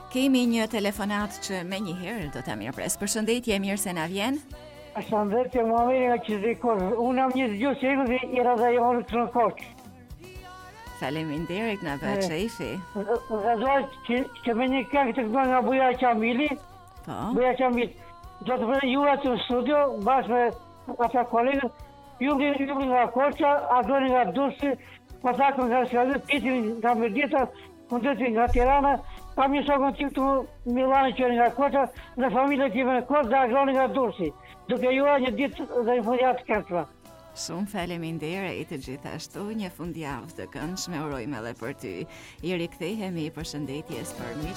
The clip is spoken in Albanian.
Kemi një telefonat që me njëherë do të mirëpres. Përshëndetje, mirë se na vjen. Përshëndetje, Muhamedi nga Qizikor. Unë jam një dëgjues i dhe i radiofonit Trënkoq. Faleminderit na bë shefi. Gëzoj që me një këngë të këndon nga Buja Qamili. Po. Buja Qamili. Do të bëjë ju atë në studio, bashkë me ata kolegë. Ju nga Korça, Adoni nga Durrësi, Pasakën nga Shkallë, Pitin nga Medita, Kundeti nga Tirana. Kam një shokën tim të Milani që nga Korça, dhe familje time në Korçë dhe Agroni nga Durrësi. Duke ju një ditë dhe një fundjavë të këndshme. Shumë faleminderit gjithashtu, një fundjavë të këndshme urojmë edhe për ty. I rikthehemi përshëndetjes për miq